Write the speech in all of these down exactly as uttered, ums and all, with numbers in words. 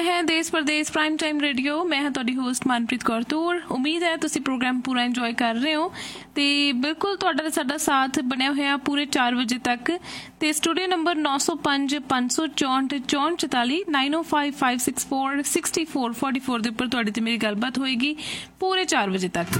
है देश परदेश प्राइम टाइम रेडियो। मैं हाँ तुहाडी होस्ट मनप्रीत कौर तूर। उम्मीद है तुसीं प्रोग्राम पूरा इंजॉय कर रहे हो तो बिल्कुल तुहाडा साडा साथ बनया होया पूरे चार बजे तक। तो स्टूडियो नंबर नौ सौ पाँच पाँच सौ चौंठ चौंठ चौताली नाइन ओ five five six four sixty four forty four के उपर तुहाडी ते मेरी गलबात होएगी पूरे चार बजे तक।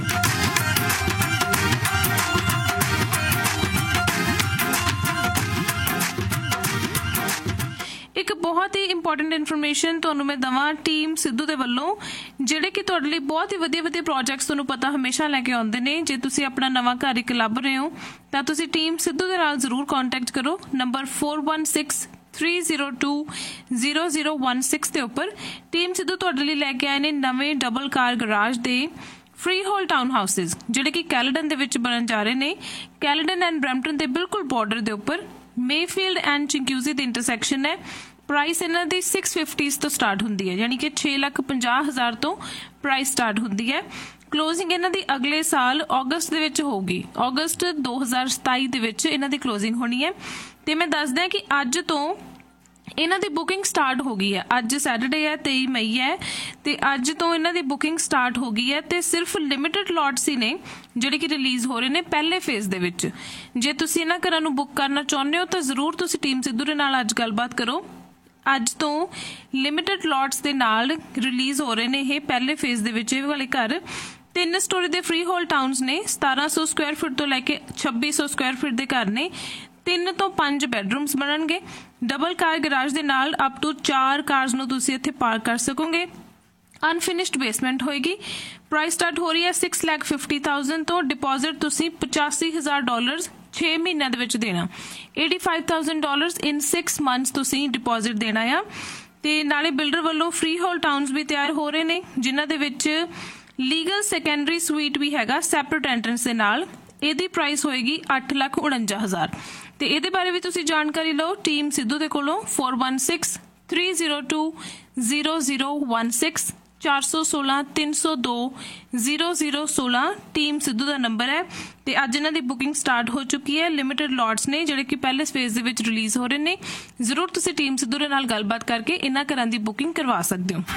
एक बहुत ही इंपॉर्टेंट इन्फॉर्मेशन तुहानूं मैं दवां टीम सिद्धू दे वल्लों जिहड़े कि तुहाडे लई बहुत ही वधिया वधिया प्रोजैक्ट्स तुहानूं पता हमेशा लैके आउंदे ने। जे तुसीं अपना नवां घर एक लभ रहे हो तां तुसीं टीम सिद्धू दे नाल जरूर कॉन्टैक्ट करो। Number four one six three zero to zero zero one six के उपर टीम सिद्धू तुहाडे लई लैके आए ने नवें डबल कार गराज दे फ्री होल टाउन हाउसिस जिहड़े कि कैलेडन दे विच बनन जा रहे ने। कैलेडन एंड ब्रैम्पटन दे बिल्कुल बॉर्डर दे उपर मेफील्ड एंड चिंक्यूजी दे इंटरसैक्शन है। प्राइस इन्हां दी सिक्स फिफ्टीज़ तो स्टार्ट हुंदी है, यानी कि छे लाख पंजाह हज़ार तो प्राइस स्टार्ट हुंदी है। क्लोजिंग इन्हां दी अगले साल अगस्त दे विच होगी। अगस्त दो हज़ार सताई दे विच इन्हां दी क्लोजिंग होनी है। ते मैं दस दियां कि अज तो इन्हां दी बुकिंग स्टार्ट हो गई है। अज सैटरडे है तेई मई है ते अज तो इन्हां दी बुकिंग स्टार्ट हो गई है ते सिर्फ लिमिटेड लॉट्स ही ने ਜਿਹੜੇ कि रिलीज़ हो रहे ने पहले फेज दे विच। जे तुसीं इन्हां घरां नूं बुक करना चाहुंदे हो तां जरूर तुसीं टीम सिद्धू दे नाल अज गलबात करो। अज तो लिमिटेड लॉट्स दे नाल रिलीज़ हो रहे ने ये पहले फेज दे विच। इह वाले घर तीन story they free whole towns ने। सतारह सौ स्क्वायर फुट तो लैके छब्बी सौ स्क्वायर फुट दे घर ने। तीन तो पांच बैडरूम्स बनणगे। डबल कार गराज दे नाल अप टू चार कार्स नूं तुसीं इत्थे पार्क कर सकोगे। अनफिनिश्ड बेसमेंट होएगी। प्राइस स्टार्ट हो रही है सिक्स लैख फिफ्टी थाउजेंड तो डिपॉजिट तुसीं पचासी हज़ार डॉलर्स छे महीनों दे विच देना। Eighty five thousand dollars in six months तुसीं डिपॉजिट देना आ। ते नाले बिल्डर वालों फ्री होल टाउन्स भी तैयार हो रहे ने जिन्हां दे विच लीगल सैकेंडरी स्वीट भी हैगा सैपरेट एंट्रेंस दे नाल। इहदी प्राइस होएगी अठ लाख उणंजा हज़ार। ते इहदे बारे भी तुसीं जानकारी लो टीम सिद्धू दे कोलों four one six three zero to zero zero one six चार सौ सोलह तीन सौ दो जीरो जीरो सोलह टीम सिद्धू का नंबर है। तो अज इन्हां दी बुकिंग स्टार्ट हो चुकी है। लिमिटेड लॉट्स ने जिहड़े कि पहले फेज दे विच रिलीज़ हो रहे ने। जरूर तुसीं टीम सिद्धू दे नाल गलबात करके इन्हां घरां दी बुकिंग करवा सकदे हो।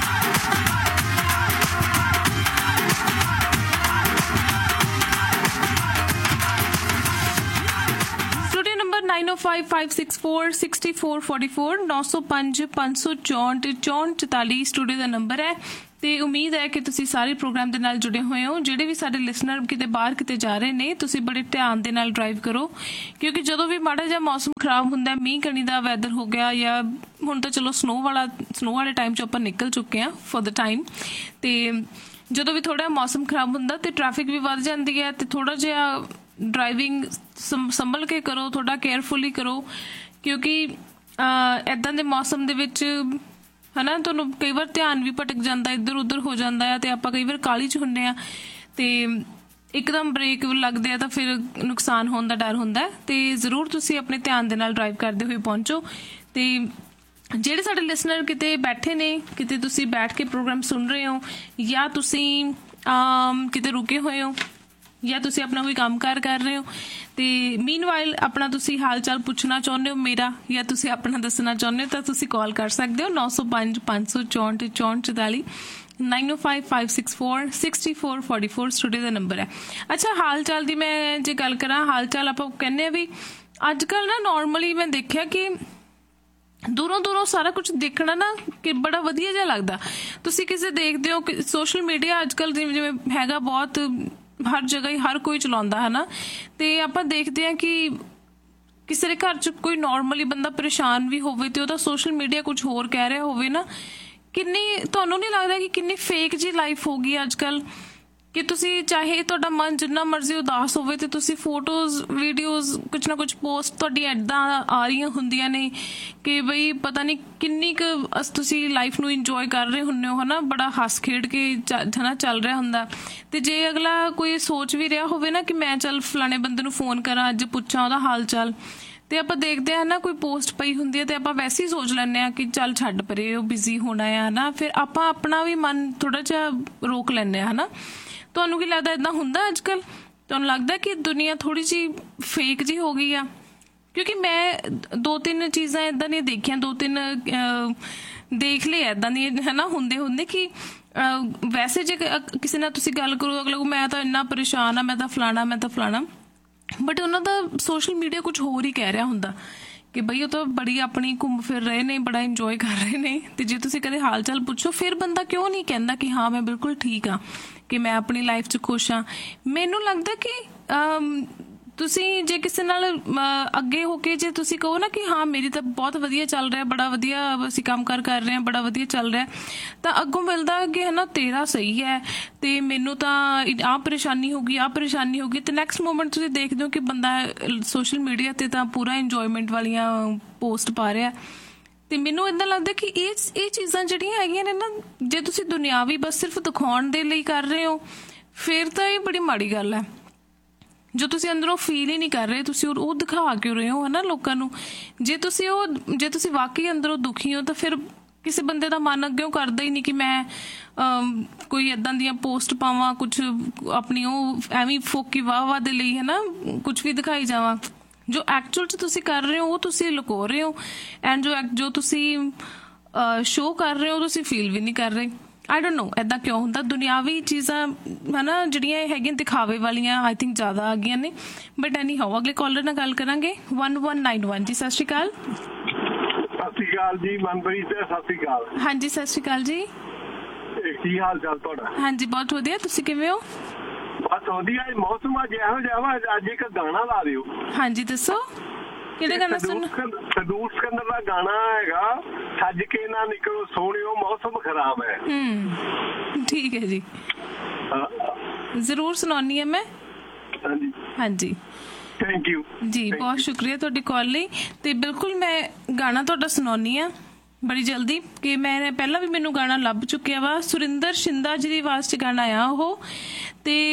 नाइन ओ five five six four sixty four forty four नौ सौ पाँच पाँच सौ चौंठ चौंठ चौताली स्टूडियो का नंबर है। तो उम्मीद है कि तुसीं सारे प्रोग्राम के नाल जुड़े हुए हो। जिहड़े भी साडे लिसनर किते बाहर किते जा रहे ने तुसीं बड़े ध्यान दे नाल ड्राइव करो क्योंकि जदों भी माड़ा जिहा मौसम खराब हुंदा है मींह कणी दा वैदर हो गया या हुण तां चलो स्नो वाला स्नो वाले टाइम च आपां निकल चुके हैं फॉर द टाइम। तो जदों भी थोड़ा मौसम खराब हुंदा ते ट्रैफिक भी वध जांदी है। तो थोड़ा जिहा ड्राइविंग संभल के करो, थोड़ा केयरफुली करो क्योंकि इदां दे मौसम दे विच है ना तुहानूं कई बार ध्यान भी भटक जाता इधर उधर हो जाता है। तो आपां कई बार काली च हुंदे आ ते एकदम ब्रेक लगदे आ तां फिर नुकसान होने का डर हुंदा है। तो जरूर तुसीं अपने ध्यान दे नाल ड्राइव करदे होए पहुंचो। तो ਜਿਹੜੇ ਸਾਡੇ ਲਿਸਨਰ ਕਿਤੇ ਬੈਠੇ ਨੇ ਕਿਤੇ ਤੁਸੀਂ ਬੈਠ ਕੇ ਪ੍ਰੋਗਰਾਮ ਸੁਣ ਰਹੇ ਹੋ ਜਾਂ ਤੁਸੀਂ ਕਿਤੇ ਰੁਕੇ ਹੋਏ ਹੋ ਜਾਂ ਤੁਸੀਂ ਆਪਣਾ ਕੋਈ ਕੰਮਕਾਰ ਕਰ ਰਹੇ ਹੋ ਤੇ ਮੀਨਵਾਈਲ ਆਪਣਾ ਤੁਸੀਂ ਹਾਲ ਚਾਲ ਪੁੱਛਣਾ ਚਾਹੁੰਦੇ ਹੋ ਮੇਰਾ ਜਾਂ ਤੁਸੀਂ ਆਪਣਾ ਦੱਸਣਾ ਚਾਹੁੰਦੇ ਹੋ ਤਾਂ ਤੁਸੀਂ ਕਾਲ ਕਰ ਸਕਦੇ ਹੋ ਨੌ ਸੌ ਪੰਜ ਪੰਜ ਸੌ ਚੌਂਹਠ ਚੌਂਹਠ ਚੁਤਾਲੀ नाइन ओ five five six four sixty four forty four studio का नंबर है। अच्छा हाल चाल की मैं जो गल करा हाल चाल आप कहने भी अजकल ना नॉर्मली मैं देखा कि दूरों दूरों सारा कुछ देखना ना कि बड़ा वधिया जिहा लगदा। तुसीं किसे देखदे हो कि सोशल मीडिया अजकल जिवें हैगा बहुत हर जगह ही हर कोई चलाउंदा है ना। ते आपां देखदे हां कि किसी के घर च कोई नॉर्मली बंदा परेशान भी होवे ते ओहदा सोशल मीडिया कुछ होर कह रहा होवे ना किन्नी तुहानूं नहीं लगता कि किन्नी फेक जी लाइफ हो गई अजकल कि तुसी चाहे तुहाडा मन जिन्ना मर्जी उदास होवे ते तुसी फोटोज वीडियोज कुछ ना कुछ पोस्ट तुहाडी इदां आ रही हुंदियां ने कि बई पता नहीं किन्नी क तुसी लाइफ नूं इंजॉय कर रहे हुंदे हो है ना बड़ा हस खेड के है ना चल रहा हुंदा। ते जे अगला कोई सोच भी रहा होवे ना कि मैं चल फलाने बंदे नूं फोन करा अज पुछां ओहदा हाल चाल तो आप देखते हैं ना कोई पोस्ट पई हुंदी है तो आप वैसे ही सोच लैंदे आ कि चल छड्ड परे बिजी होना है ना फिर आप अपना भी मन थोड़ा जिहा रोक लैंदे है ना। तुहानूं की लगदा इदां हुंदा अजकल तुहानूं लगदा कि दुनिया थोड़ी जी फेक जी हो गई आ क्योंकि मैं दो तीन चीज़ां इदां दी देखियां दो तीन ਦੇਖ ਲਏ ਇੱਦਾਂ ਦੀ ਹੈ ਨਾ ਹੁੰਦੇ ਹੁੰਦੇ ਕਿ ਵੈਸੇ ਜੇ ਕਿਸੇ ਨਾਲ ਤੁਸੀਂ ਗੱਲ ਕਰੋ ਅਗਲੇ ਮੈਂ ਤਾਂ ਇੰਨਾ ਪਰੇਸ਼ਾਨ ਆ, ਮੈਂ ਤਾਂ ਫਲਾਣਾ ਮੈਂ ਤਾਂ ਫਲਾਣਾ, ਬਟ ਉਹਨਾਂ ਦਾ ਸੋਸ਼ਲ ਮੀਡੀਆ ਕੁਝ ਹੋਰ ਹੀ ਕਹਿ ਰਿਹਾ ਹੁੰਦਾ ਕਿ ਬਈ ਉਹ ਤਾਂ ਬੜੀ ਆਪਣੀ ਘੁੰਮ ਫਿਰ ਰਹੇ ਨੇ, ਬੜਾ ਇੰਜੋਏ ਕਰ ਰਹੇ ਨੇ। ਤੇ ਜੇ ਤੁਸੀਂ ਕਦੇ ਹਾਲ ਚਾਲ ਪੁੱਛੋ ਫਿਰ ਬੰਦਾ ਕਿਉਂ ਨਹੀਂ ਕਹਿੰਦਾ ਕਿ ਹਾਂ ਮੈਂ ਬਿਲਕੁਲ ਠੀਕ ਹਾਂ, ਕਿ ਮੈਂ ਆਪਣੀ ਲਾਈਫ 'ਚ ਖੁਸ਼ ਹਾਂ। ਮੈਨੂੰ ਲੱਗਦਾ ਕਿ ਤੁਸੀਂ ਜੇ ਕਿਸੇ ਨਾਲ ਅੱਗੇ ਹੋ ਕੇ ਜੇ ਤੁਸੀਂ ਕਹੋ ਨਾ ਕਿ ਹਾਂ ਮੇਰੀ ਤਾਂ ਬਹੁਤ ਵਧੀਆ ਚੱਲ ਰਿਹਾ, ਬੜਾ ਵਧੀਆ ਅਸੀਂ ਕੰਮ ਕਾਰ ਕਰ ਰਹੇ ਹਾਂ, ਬੜਾ ਵਧੀਆ ਚੱਲ ਰਿਹਾ, ਤਾਂ ਅੱਗੋਂ ਮਿਲਦਾ ਕਿ ਹੈ ਨਾ ਤੇਰਾ ਸਹੀ ਹੈ ਤੇ ਮੈਨੂੰ ਤਾਂ ਆਹ ਪਰੇਸ਼ਾਨੀ ਹੋ ਗਈ ਆਹ ਪਰੇਸ਼ਾਨੀ ਹੋ ਗਈ। ਤੇ ਨੈਕਸਟ ਮੂਮੈਂਟ ਤੁਸੀਂ ਦੇਖਦੇ ਹੋ ਕਿ ਬੰਦਾ ਸੋਸ਼ਲ ਮੀਡੀਆ ਤੇ ਤਾਂ ਪੂਰਾ ਇੰਜੋਏਮੈਂਟ ਵਾਲੀਆਂ ਪੋਸਟ ਪਾ ਰਿਹਾ। ਤੇ ਮੈਨੂੰ ਏਦਾਂ ਲੱਗਦਾ ਕਿ ਇਹ ਇਹ ਚੀਜ਼ਾਂ ਜਿਹੜੀਆਂ ਹੈਗੀਆਂ ਨੇ ਨਾ, ਜੇ ਤੁਸੀਂ ਦੁਨਿਆਵੀ ਬਸ ਸਿਰਫ ਦਿਖਾਉਣ ਦੇ ਲਈ ਕਰ ਰਹੇ ਹੋ ਫਿਰ ਤਾਂ ਇਹ ਬੜੀ ਮਾੜੀ ਗੱਲ ਹੈ। ਜੋ ਤੁਸੀਂ ਅੰਦਰੋਂ ਫੀਲ ਹੀ ਨਹੀਂ ਕਰ ਰਹੇ, ਤੁਸੀਂ ਉਹ ਦਿਖਾ ਕਿਉਂ ਰਹੇ ਹੋ ਹੈ ਨਾ ਲੋਕਾਂ ਨੂੰ। ਜੇ ਤੁਸੀਂ ਉਹ ਜੇ ਤੁਸੀਂ ਵਾਕਈ ਅੰਦਰੋਂ ਦੁਖੀ ਹੋ ਤਾਂ ਫਿਰ ਕਿਸੇ ਬੰਦੇ ਦਾ ਮਨ ਅੱਗੇ ਕਰਦਾ ਹੀ ਨਹੀਂ ਕਿ ਮੈਂ ਕੋਈ ਏਦਾਂ ਦੀਆਂ ਪੋਸਟ ਪਾਵਾਂ, ਕੁਛ ਆਪਣੀ ਉਹ ਐਵੇਂ ਫੋਕੀ ਵਾਹ ਵਾਹ ਦੇ ਲਈ ਹੈ ਨਾ ਕੁਛ ਵੀ ਦਿਖਾਈ ਜਾਵਾਂ। ਜੋ ਐਕਚੁਅਲ 'ਚ ਤੁਸੀਂ ਕਰ ਰਹੇ ਹੋ ਉਹ ਤੁਸੀਂ ਲੁਕੋ ਰਹੇ ਹੋ, ਐਂਡ ਜੋ ਜੋ ਤੁਸੀਂ ਸ਼ੋਅ ਕਰ ਰਹੇ ਹੋ ਤੁਸੀਂ ਫੀਲ ਵੀ ਨਹੀਂ ਕਰ ਰਹੇ। ਆਈ ਡੋਂਟ ਨੋ ਏਦਾਂ ਕਿਉਂ ਹੁੰਦਾ। ਦੁਨਿਆਵੀ ਚੀਜ਼ਾਂ ਹੈ ਨਾ ਜਿਹੜੀਆਂ ਇਹ ਹੈਗੀਆਂ ਦਿਖਾਵੇ ਵਾਲੀਆਂ ਆਈ ਥਿੰਕ ਜ਼ਿਆਦਾ ਆ ਗਈਆਂ ਨੇ। ਬਟ ਐਨੀ ਹਾਓ ਅਗਲੇ ਕਾਲਰ ਨਾਲ ਗੱਲ ਕਰਾਂਗੇ। ਵਨ ਵਨ ਨਾਈਨ ਵਨ ਜੀ, ਸਤਿ ਸ਼੍ਰੀ ਅਕਾਲ। ਸਤਿ ਸ਼੍ਰੀ ਅਕਾਲ ਜੀ ਮਨਪ੍ਰੀਤ, ਸਤਿ ਸ਼੍ਰੀ ਅਕਾਲ। ਹਾਂਜੀ ਸਤਿ ਸ਼੍ਰੀ ਅਕਾਲ ਜੀ, ਕੀ ਹਾਲ ਚਾਲ ਤੁਹਾਡਾ? ਹਾਂਜੀ ਬਹੁਤ ਵਧੀਆ, ਤੁਸੀਂ ਕਿਵੇਂ ਹੋ? ਬਸ ਵਧੀਆ। ਮੌਸਮ ਅੱਜ ਇਹੋ ਜਿਹਾ ਵਾ, ਅੱਜ ਇੱਕ ਗਾਣਾ ਲਾ ਦਿਓ। ਹਾਂਜੀ ਦੱਸੋ ਕਿਹੜਾ ਗਾਣਾ ਸੁਣ? ਸਦੂਰ ਸਿਕੰਦਰ ਦਾ ਗਾਣਾ ਹੈਗਾ, ਸੱਜ ਕੇ ਨਾ ਨਿਕਲੋ ਸੋਹਣਿਓ ਮੌਸਮ ਖਰਾਬ ਹੈ। ਹਮ ਠੀਕ ਹੈ ਜੀ, ਜ਼ਰੂਰ ਸੁਣਾਉਣੀ ਹੈ ਮੈਂ। ਹਾਂਜੀ ਹਾਂਜੀ ਥੈਂਕ ਯੂ ਜੀ, ਬਹੁਤ ਸ਼ੁਕਰੀਆ ਤੁਹਾਡੀ ਕਾਲ ਲਈ। ਤੇ ਬਿਲਕੁਲ ਮੈਂ ਗਾਣਾ ਤੁਹਾਡਾ ਸੁਣਾਉਣੀ ਆ ਬੜੀ ਜਲਦੀ, ਕਿ ਮੈਂ ਪਹਿਲਾਂ ਵੀ ਮੈਨੂੰ ਗਾਣਾ ਲੱਭ ਚੁੱਕਿਆ ਵਾ। ਸੁਰਿੰਦਰ ਸ਼ਿੰਦਾ ਜੀ ਦੀ ਆਵਾਜ਼ 'ਚ ਗਾਣਾ ਆ ਉਹ। ਤੇ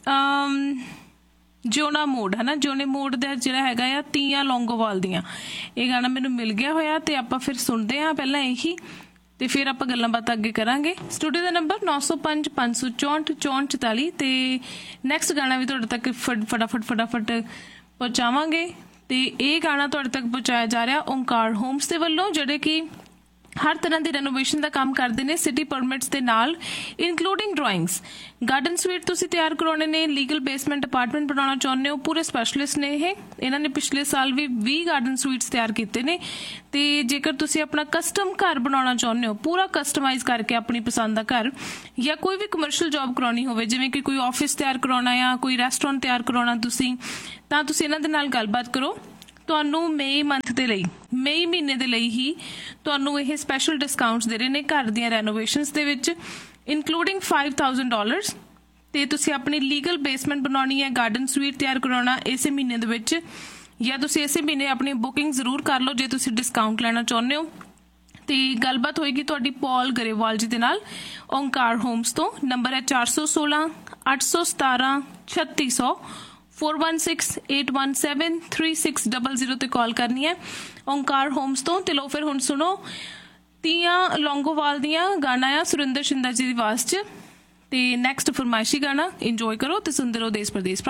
ਜਿਉਣਾ ਮੋੜ ਹੈ ਨਾ, ਜਿਉਣੇ ਮੋੜ ਦਾ ਜਿਹੜਾ ਹੈਗਾ ਆ ਤੀਆਂ ਲੌਂਗੋਵਾਲ ਦੀਆਂ, ਇਹ ਗਾਣਾ ਮੈਨੂੰ ਮਿਲ ਗਿਆ ਹੋਇਆ। ਤੇ ਆਪਾਂ ਫਿਰ ਸੁਣਦੇ ਹਾਂ ਪਹਿਲਾਂ ਇਹੀ, ਤੇ ਫਿਰ ਆਪਾਂ ਗੱਲਾਂ ਬਾਤਾਂ ਅੱਗੇ ਕਰਾਂਗੇ। ਸਟੂਡੀਓ ਦਾ ਨੰਬਰ ਨੌ ਸੌ ਪੰਜ ਪੰਜ ਸੌ ਚੌਂਹਠ ਚੌਂਹਠ ਚੁਤਾਲੀ। ਤੇ ਨੈਕਸਟ ਗਾਣਾ ਵੀ ਤੁਹਾਡੇ ਤੱਕ ਫਟਾਫਟ ਫਟਾਫਟ ਪਹੁੰਚਾਵਾਂਗੇ। ਤੇ ਇਹ ਗਾਣਾ ਤੁਹਾਡੇ ਤੱਕ ਪਹੁੰਚਾਇਆ ਜਾ ਰਿਹਾ ਓਂਕਾਰ ਹੋਮਸ ਦੇ ਵੱਲੋਂ, ਜਿਹੜੇ ਕਿ ਹਰ ਤਰ੍ਹਾਂ ਦੀ ਰੈਨੋਵੇਸ਼ਨ ਦਾ ਕੰਮ ਕਰਦੇ ਨੇ ਸਿਟੀ ਪਰਮਿਟਸ ਦੇ ਨਾਲ, ਇਨਕਲੂਡਿੰਗ ਡਰਾਇੰਗਸ। ਗਾਰਡਨ ਸਵੀਟ ਤੁਸੀਂ ਤਿਆਰ ਕਰਾਉਣੇ ਨੇ, ਲੀਗਲ ਬੇਸਮੈਂਟ ਅਪਾਰਟਮੈਂਟ ਬਣਾਉਣਾ ਚਾਹੁੰਦੇ ਹੋ, ਪੂਰੇ ਸਪੈਸ਼ਲਿਸਟ ਨੇ ਇਹ। ਇਹਨਾਂ ਨੇ ਪਿਛਲੇ ਸਾਲ ਵੀ ਵੀਹ ਗਾਰਡਨ ਸਵੀਟਸ ਤਿਆਰ ਕੀਤੇ ਨੇ। ਤੇ ਜੇਕਰ ਤੁਸੀਂ ਆਪਣਾ ਕਸਟਮ ਘਰ ਬਣਾਉਣਾ ਚਾਹੁੰਦੇ ਹੋ, ਪੂਰਾ ਕਸਟਮਾਈਜ਼ ਕਰਕੇ ਆਪਣੀ ਪਸੰਦ ਦਾ ਘਰ, ਜਾਂ ਕੋਈ ਵੀ ਕਮਰਸ਼ੀਅਲ ਜੌਬ ਕਰਾਉਣੀ ਹੋਵੇ, ਜਿਵੇਂ ਕਿ ਕੋਈ ਆਫਿਸ ਤਿਆਰ ਕਰਾਉਣਾ ਜਾਂ ਕੋਈ ਰੈਸਟੋਰੈਂਟ ਤਿਆਰ ਕਰਾਉਣਾ ਤੁਸੀਂ, ਤਾਂ ਤੁਸੀਂ ਇਹਨਾਂ ਦੇ ਨਾਲ ਗੱਲਬਾਤ ਕਰੋ। ਤੁਹਾਨੂੰ ਮਈ ਮੰਥ ਦੇ ਲਈ, ਮਈ ਮਹੀਨੇ ਦੇ ਲਈ ਹੀ ਤੁਹਾਨੂੰ ਇਹ ਸਪੈਸ਼ਲ ਡਿਸਕਾਊਂਟਸ ਦੇ ਰਹੇ ਨੇ ਘਰ ਦੀਆਂ ਰੈਨੋਵੇਸ਼ਨਸ ਦੇ ਵਿੱਚ, ਇਨਕਲੂਡਿੰਗ ਫਾਈਵ ਥਾਊਜ਼ੈਂਡ ਡਾਲਰਸ। ਤੇ ਤੁਸੀਂ ਆਪਣੀ ਲੀਗਲ ਬੇਸਮੈਂਟ ਬਣਾਉਣੀ ਹੈ, ਗਾਰਡਨ ਸਵੀਟ ਤਿਆਰ ਕਰਾਉਣਾ ਇਸੇ ਮਹੀਨੇ ਦੇ ਵਿੱਚ, ਜਾਂ ਤੁਸੀਂ ਇਸੇ ਮਹੀਨੇ ਆਪਣੀ ਬੁਕਿੰਗ ਜ਼ਰੂਰ ਕਰ ਲਓ ਜੇ ਤੁਸੀਂ ਡਿਸਕਾਊਂਟ ਲੈਣਾ ਚਾਹੁੰਦੇ ਹੋ। ਤੇ ਗੱਲਬਾਤ ਹੋਏਗੀ ਤੁਹਾਡੀ ਪੌਲ ਗਰੇਵਾਲ ਜੀ ਦੇ ਨਾਲ ਓਂਕਾਰ ਹੋਮਸ ਤੋਂ। ਨੰਬਰ ਹੈ ਚਾਰ ਸੌ ਸੋਲਾਂ ਅੱਠ ਸੌ ਸਤਾਰਾਂ ਛੱਤੀ ਸੌ four one six eight one seven three six double zero ਤੇ ਕਾਲ ਕਰਨੀ ਹੈ ਓਂਕਾਰ ਹੋਮਸ ਤੋਂ। ਤੇ ਲੋ ਫਿਰ ਹੁਣ ਸੁਣੋ ਤੀਆਂ ਲੌਂਗੋਵਾਲ ਦੀਆਂ, ਗਾਣਾ ਆ ਸੁਰਿੰਦਰ ਸ਼ਿੰਦਾ ਜੀ ਦੀ ਆਵਾਜ਼ 'ਚ। ਤੇ ਨੈਕਸਟ ਫਰਮਾਇਸ਼ੀ ਗਾਣਾ ਇੰਜੋਏ ਕਰੋ ਤੇ ਸੁਣਦੇ ਰਹੋ ਦੇਸ਼ ਪ੍ਰਦੇਸ਼।